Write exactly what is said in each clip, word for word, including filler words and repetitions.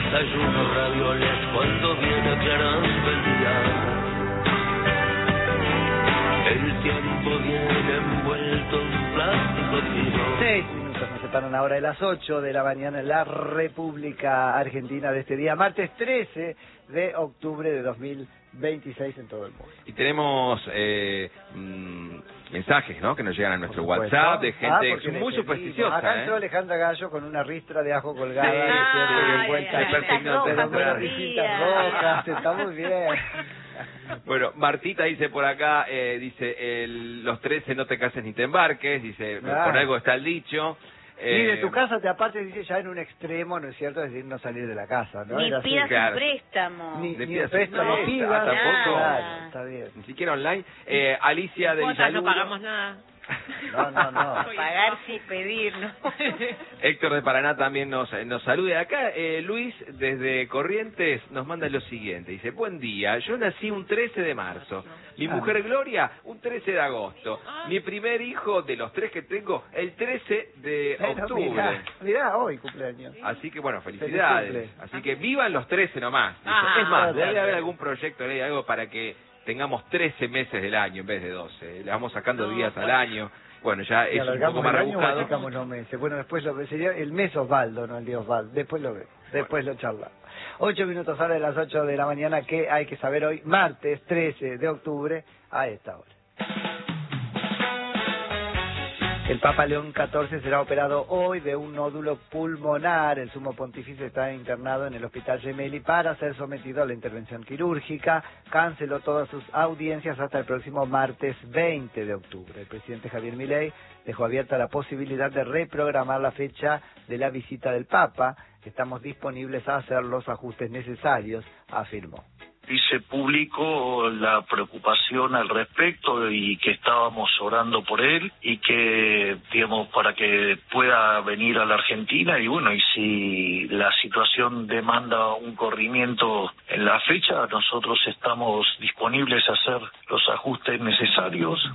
desayuno ravioles cuando viene aclarando el día. El tiempo viene envuelto en plástico fino. Seis minutos nos separan ahora de las ocho de la mañana en la República Argentina de este día, martes trece de octubre de dos mil veintiséis en todo el mundo. Y tenemos eh, mmm, mensajes, ¿no?, que nos llegan a nuestro WhatsApp de gente ah, muy supersticiosa. Acá ¿eh? entró Alejandra Gallo con una ristra de ajo colgada, sí, ah, sí, vuelta rojas, distintas rojas, está muy bien. Bueno, Martita dice por acá, eh, dice, el, los trece no te cases ni te embarques, dice, ah. por algo está el dicho. Eh, y de tu casa te aparte dice ya en un extremo, ¿no es cierto? Es decir, no salir de la casa, ¿no? Ni pidas claro. un préstamo. Ni, ni pidas préstamo, no, pidas. Tampoco. Claro, está bien. Ni siquiera online. Eh, Alicia de Villaluro. No pagamos nada. No, no, no. Pagar sin pedir, ¿no? Héctor de Paraná también nos, nos saluda. Acá eh, Luis, desde Corrientes, nos manda lo siguiente. Dice, buen día, yo nací un trece de marzo. Mi mujer Gloria, un trece de agosto. Mi primer hijo, de los tres que tengo, el trece de octubre. Mirá, mirá, hoy cumpleaños. Así que, bueno, felicidades. Feliz Así que vivan los trece nomás. Ah, es más, debe debe haber algún proyecto, debe algo para que tengamos trece meses del año en vez de doce. Le vamos sacando días al año. Bueno, ya es un poco más rebuscado. Alargamos los meses. Bueno, después lo sería el mes Osvaldo, no el día Osvaldo. Después lo ve, después bueno. lo charla. Ocho minutos ahora de las ocho de la mañana, que hay que saber hoy, martes trece de octubre, a esta hora. El Papa León catorce será operado hoy de un nódulo pulmonar. El sumo pontífice está internado en el Hospital Gemelli para ser sometido a la intervención quirúrgica. Canceló todas sus audiencias hasta el próximo martes veinte de octubre. El presidente Javier Milei dejó abierta la posibilidad de reprogramar la fecha de la visita del Papa. Estamos disponibles a hacer los ajustes necesarios, afirmó. Hice público la preocupación al respecto y que estábamos orando por él y que, digamos, para que pueda venir a la Argentina y bueno, y si la situación demanda un corrimiento en la fecha, nosotros estamos disponibles a hacer los ajustes necesarios.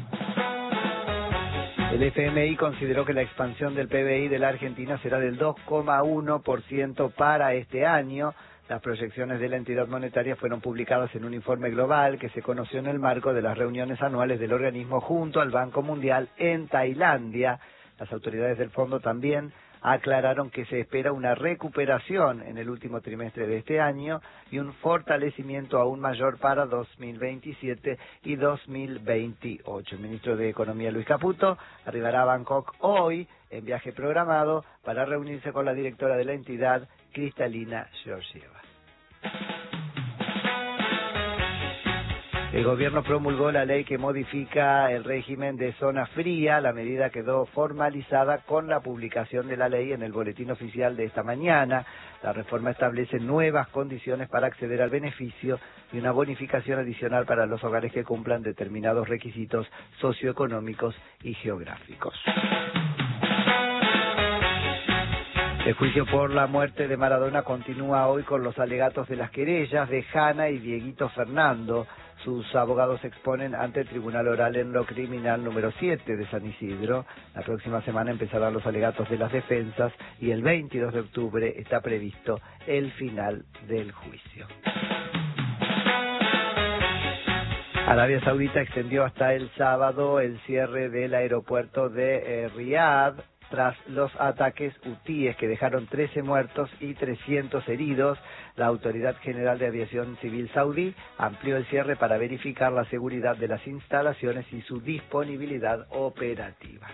El F M I consideró que la expansión del P B I de la Argentina será del dos coma uno por ciento para este año. Las proyecciones de la entidad monetaria fueron publicadas en un informe global que se conoció en el marco de las reuniones anuales del organismo junto al Banco Mundial en Tailandia. Las autoridades del fondo también aclararon que se espera una recuperación en el último trimestre de este año y un fortalecimiento aún mayor para dos mil veintisiete y dos mil veintiocho. El ministro de Economía, Luis Caputo, arribará a Bangkok hoy en viaje programado para reunirse con la directora de la entidad, Cristalina Georgieva. El gobierno promulgó la ley que modifica el régimen de zona fría. La medida quedó formalizada con la publicación de la ley en el boletín oficial de esta mañana. La reforma establece nuevas condiciones para acceder al beneficio y una bonificación adicional para los hogares que cumplan determinados requisitos socioeconómicos y geográficos. El juicio por la muerte de Maradona continúa hoy con los alegatos de las querellas de Jana y Dieguito Fernando. Sus abogados exponen ante el Tribunal Oral en lo Criminal número siete de San Isidro. La próxima semana empezarán los alegatos de las defensas y el veintidós de octubre está previsto el final del juicio. Arabia Saudita extendió hasta el sábado el cierre del aeropuerto de eh, Riad tras los ataques hutíes que dejaron trece muertos y trescientos heridos. La Autoridad General de Aviación Civil saudí amplió el cierre para verificar la seguridad de las instalaciones y su disponibilidad operativa.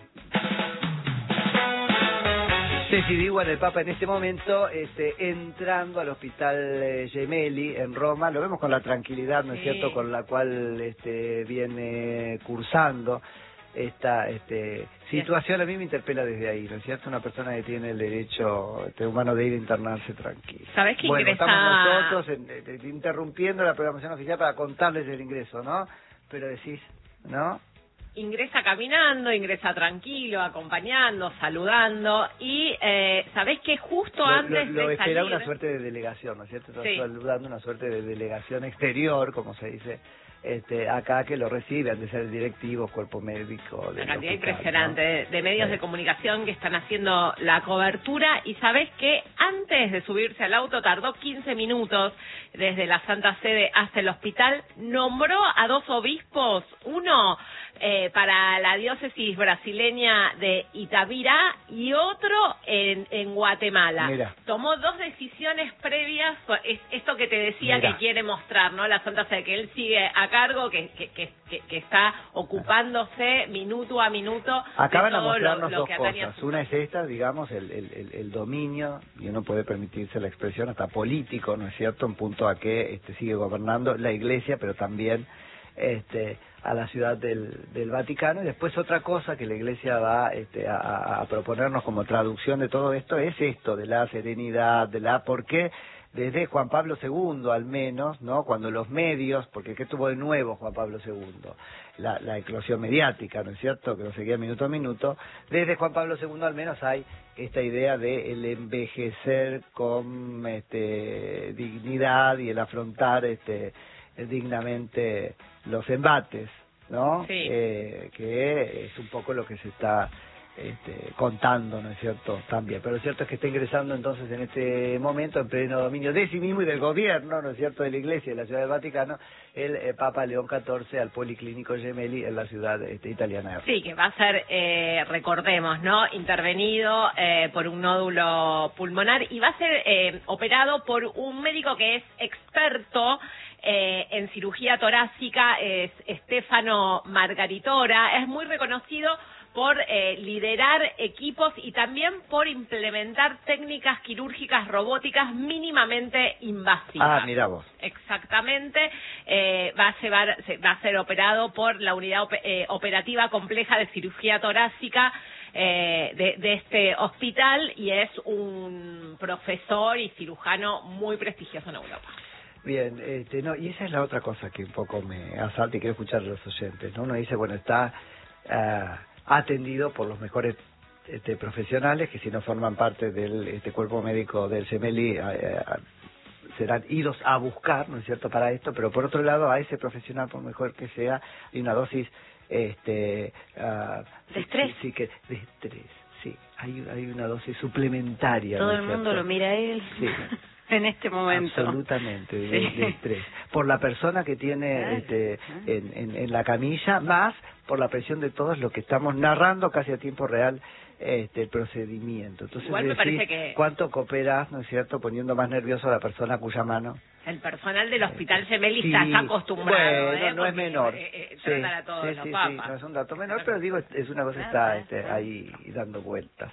Ceci Diguan, el Papa en este momento, este, entrando al Hospital eh, Gemelli en Roma. Lo vemos con la tranquilidad, ¿no es sí. cierto?, con la cual este, viene cursando esta este, situación. A mí me interpela desde ahí, ¿no es cierto? Una persona que tiene el derecho este, humano de ir a internarse tranquilo. ¿Sabés que bueno, ingresa... estamos nosotros en, en, en, interrumpiendo la programación oficial para contarles el ingreso, ¿no? Pero decís, ¿no? Ingresa caminando, ingresa tranquilo, acompañando, saludando y eh, ¿sabés que justo lo, antes lo, lo de espera salir... una suerte de delegación, ¿no es cierto? Está sí. saludando una suerte de delegación exterior, como se dice este, acá que lo reciben, de ser directivos, cuerpo médico. Una cantidad impresionante de, de medios sí. de comunicación que están haciendo la cobertura. Y sabés que antes de subirse al auto tardó quince minutos desde la Santa Sede hasta el hospital. Nombró a dos obispos, uno eh, para la diócesis brasileña de Itabira y otro en, en Guatemala. Mira. Tomó dos decisiones previas, esto que te decía Mira. que quiere mostrar, ¿no? La Santa Sede, que él sigue a cargo, que, que, que, que está ocupándose minuto a minuto. Acaban de a todo mostrarnos lo, lo dos que cosas. Una es esta, digamos, el, el, el, el dominio, y uno puede permitirse la expresión hasta político, ¿no es cierto?, en punto a que este, sigue gobernando la Iglesia, pero también este, a la ciudad del, del Vaticano. Y después otra cosa que la Iglesia va este, a, a proponernos como traducción de todo esto es esto, de la serenidad, de la... ¿Por qué? Desde Juan Pablo segundo, al menos, ¿no? Cuando los medios, porque ¿qué tuvo de nuevo Juan Pablo segundo? La, la eclosión mediática, ¿no es cierto?, que lo seguía minuto a minuto. Desde Juan Pablo segundo, al menos, hay esta idea de el envejecer con este, dignidad y el afrontar este, dignamente los embates, ¿no? Sí. Eh, que es un poco lo que se está... Este, contando, ¿no es cierto?, también. Pero lo cierto es que está ingresando entonces en este momento, en pleno dominio de sí mismo y del gobierno, ¿no es cierto?, de la Iglesia y de la Ciudad del Vaticano, el eh, Papa León catorce al Policlínico Gemelli en la ciudad este, italiana. Sí, que va a ser, eh, recordemos, ¿no?, intervenido eh, por un nódulo pulmonar y va a ser eh, operado por un médico que es experto eh, en cirugía torácica, es Stefano Margaritora, es muy reconocido por eh, liderar equipos y también por implementar técnicas quirúrgicas robóticas mínimamente invasivas. Ah, mira vos. Exactamente, eh, va a llevar, va a ser operado por la unidad op eh, operativa compleja de cirugía torácica eh, de, de este hospital y es un profesor y cirujano muy prestigioso en Europa. Bien, este, no, y esa es la otra cosa que un poco me asalta y quiero escuchar a los oyentes, ¿no? Uno dice, bueno, está... Uh, atendido por los mejores este, profesionales que si no forman parte del este cuerpo médico del Gemelli eh, eh, serán idos a buscar, ¿no es cierto?, para esto, pero por otro lado a ese profesional, por mejor que sea, hay una dosis este uh, de estrés, sí, sí, que de estrés, sí, hay hay una dosis suplementaria. Todo ¿no el mundo lo mira a él. Sí. En este momento. Absolutamente, de, sí. de estrés. Por la persona que tiene claro. este, en, en, en la camilla, más por la presión de todos los que estamos narrando casi a tiempo real este, el procedimiento. Entonces, igual me decís, parece que... ¿cuánto cooperas, no es cierto, poniendo más nervioso a la persona cuya mano? El personal del Hospital Gemelli sí, está acostumbrado, bueno, ¿eh? no es menor. Eh, eh, sí, tratan a todos sí, los sí, papas. sí, no es un dato menor, pero digo, es una cosa que está este, ahí dando vueltas.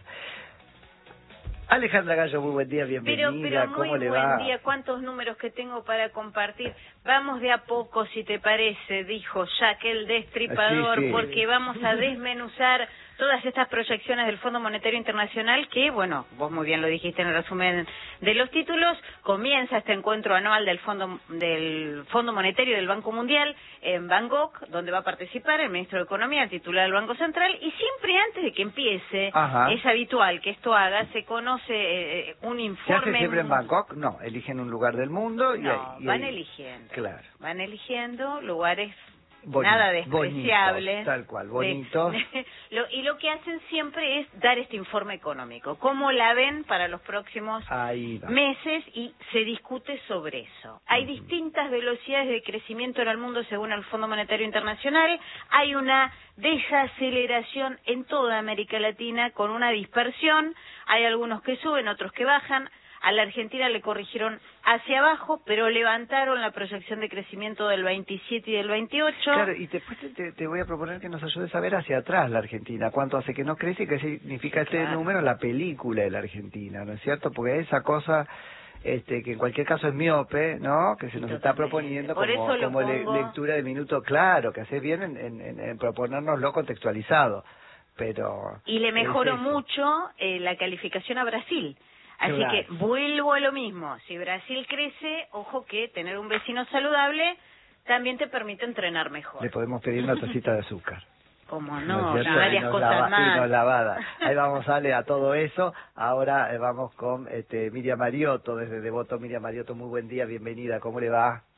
Alejandra Gallo, muy buen día, bienvenida. Pero, pero muy ¿Cómo le buen va? día, cuántos números que tengo para compartir. Vamos de a poco, si te parece, dijo Jack el Destripador, sí, sí. porque vamos a desmenuzar todas estas proyecciones del Fondo Monetario Internacional que, bueno, vos muy bien lo dijiste en el resumen de los títulos, comienza este encuentro anual del Fondo del Fondo Monetario del Banco Mundial en Bangkok, donde va a participar el ministro de Economía, el titular del Banco Central, y siempre antes de que empiece, Ajá. es habitual que esto haga, se conoce eh, un informe... ¿Se hace siempre en Bangkok? No, eligen un lugar del mundo y... No, y van y, eligiendo. Claro. Van eligiendo lugares... Bonito, nada despreciables. Bonitos, tal cual, bonitos. De, de, lo, y lo que hacen siempre es dar este informe económico. ¿Cómo la ven para los próximos meses? Y se discute sobre eso. Hay uh-huh. distintas velocidades de crecimiento en el mundo según el Fondo Monetario Internacional. Hay una desaceleración en toda América Latina con una dispersión. Hay algunos que suben, otros que bajan. A la Argentina le corrigieron hacia abajo, pero levantaron la proyección de crecimiento del veintisiete y del veintiocho. Claro, y después te, te voy a proponer que nos ayudes a ver hacia atrás la Argentina, cuánto hace que no crece y qué significa este claro. número, la película de la Argentina, ¿no es cierto? Porque esa cosa... Este, que en cualquier caso es miope, ¿no? Que se nos está proponiendo Por como, eso como le, pongo... lectura de minuto, claro, que hace bien en, en, en proponernoslo contextualizado, pero... Y le mejoró mucho eh, la calificación a Brasil. Así claro. que vuelvo a lo mismo. Si Brasil crece, ojo que tener un vecino saludable también te permite entrenar mejor. Le podemos pedir una tacita de azúcar. Como no, ¿no y varias y cosas lava, más. Y nos lavada. Ahí vamos, Ale, a todo eso. Ahora eh, vamos con este, Miriam Mariotto, desde Devoto. Miriam Mariotto, muy buen día, bienvenida. ¿Cómo le va?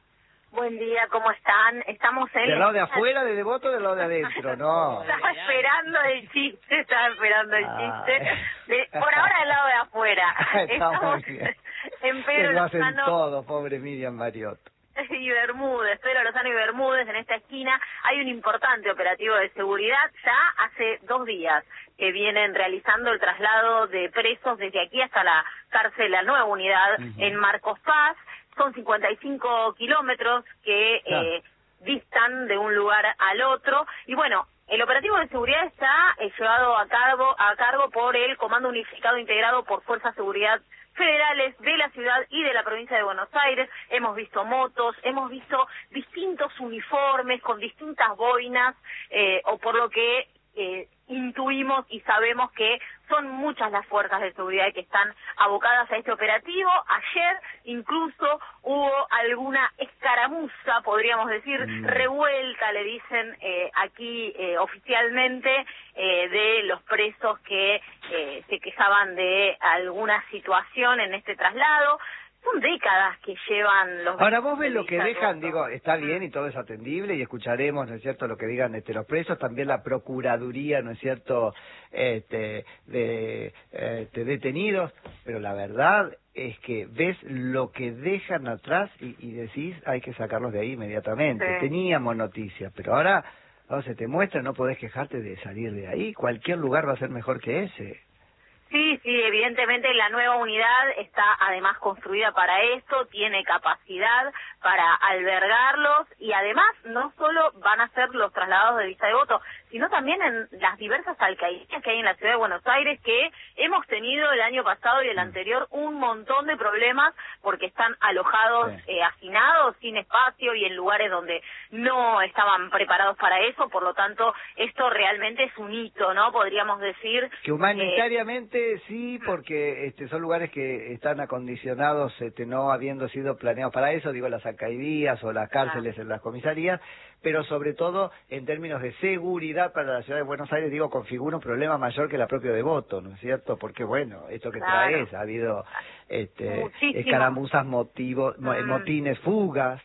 Buen día, ¿cómo están? Estamos en... ¿Del lado de afuera, de Devoto, o del lado de adentro? No. Estaba esperando el chiste, estaba esperando el ah. chiste. De, por ahora del lado de afuera. Está muy bien. En Pedro lo hacen Lozano todo, pobre Miriam Mariotto. Y Bermúdez, Pedro Lozano y Bermúdez, en esta esquina hay un importante operativo de seguridad. Ya hace dos días que vienen realizando el traslado de presos desde aquí hasta la cárcel, la nueva unidad uh-huh. en Marcos Paz. Son cincuenta y cinco kilómetros que ah. eh, distan de un lugar al otro. Y bueno, el operativo de seguridad está eh, llevado a cargo, a cargo por el Comando Unificado Integrado por Fuerzas de Seguridad Federales de la ciudad y de la provincia de Buenos Aires. Hemos visto motos, hemos visto distintos uniformes con distintas boinas, eh, o por lo que eh, intuimos y sabemos que son muchas las fuerzas de seguridad que están abocadas a este operativo. Ayer incluso hubo alguna escaramuza, podríamos decir, mm. revuelta, le dicen eh, aquí eh, oficialmente, eh, de los presos que eh, se quejaban de alguna situación en este traslado. Son décadas que llevan los... Ahora vos ves lo que dejan, digo, está bien y todo es atendible y escucharemos, ¿no es cierto?, lo que digan este, los presos, también la Procuraduría, ¿no es cierto?, este, de este, detenidos, pero la verdad es que ves lo que dejan atrás y, y decís, hay que sacarlos de ahí inmediatamente. Sí. Teníamos noticias, pero ahora, ahora se te muestra, no podés quejarte de salir de ahí, cualquier lugar va a ser mejor que ese. Sí, sí, evidentemente la nueva unidad está además construida para esto, tiene capacidad para albergarlos y además no solo van a ser los trasladados de Villa Devoto, sino también en las diversas alcaldías que hay en la ciudad de Buenos Aires, que hemos tenido el año pasado y el anterior un montón de problemas porque están alojados, sí. eh, hacinados, sin espacio y en lugares donde no estaban preparados para eso. Por lo tanto, esto realmente es un hito, ¿no? Podríamos decir que humanitariamente eh, sí, porque este, son lugares que están acondicionados, este, no habiendo sido planeados para eso, digo, las alcaldías o las cárceles claro. en las comisarías, pero sobre todo en términos de seguridad para la ciudad de Buenos Aires, digo, configura un problema mayor que la propia Devoto, ¿no es cierto? Porque, bueno, esto que claro. traes, ha habido este, escaramuzas, motivos, mm. motines, fugas.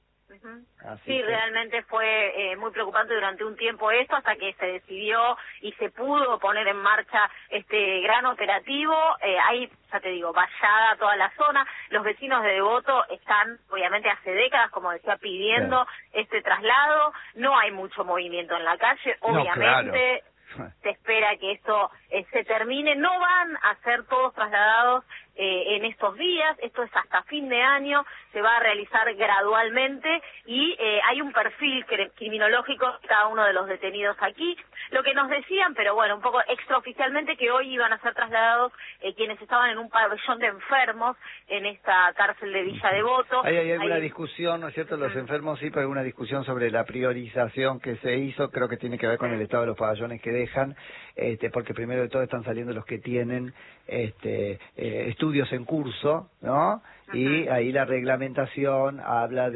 Así sí, que... realmente fue eh, muy preocupante durante un tiempo esto, hasta que se decidió y se pudo poner en marcha este gran operativo. Eh, hay, ya te digo, vallada toda la zona. Los vecinos de Devoto están, obviamente, hace décadas, como decía, pidiendo sí. este traslado. No hay mucho movimiento en la calle, obviamente. No, claro. Se espera que esto eh, se termine. No van a ser todos trasladados eh, en estos días, esto es hasta fin de año, se va a realizar gradualmente y eh, hay un perfil criminológico de cada uno de los detenidos aquí. Lo que nos decían, pero bueno, un poco extraoficialmente, que hoy iban a ser trasladados eh, quienes estaban en un pabellón de enfermos en esta cárcel de Villa Devoto. Hay, hay alguna hay... discusión, ¿no es cierto? Los enfermos sí, pero hay una discusión sobre la priorización que se hizo, creo que tiene que ver con el estado de los pabellones que dejan, este, porque primero de todo están saliendo los que tienen este, eh, estudios en curso, ¿no? Uh-huh. Y ahí la reglamentación habla de